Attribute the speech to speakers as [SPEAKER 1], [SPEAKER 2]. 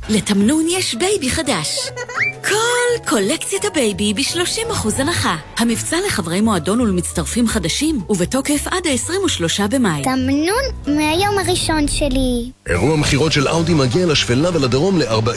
[SPEAKER 1] לתמנון יש בייבי חדש. כל קולקציית הבייבי ב-30% הנחה. המבצע לחברי מועדון ולמצטרפים חדשים, ובתוקף עד ה-23 במאי.
[SPEAKER 2] תמנון מהיום הראשון שלי.
[SPEAKER 3] אירוע מחירות של אאודי מגיע לשפלה ולדרום ל40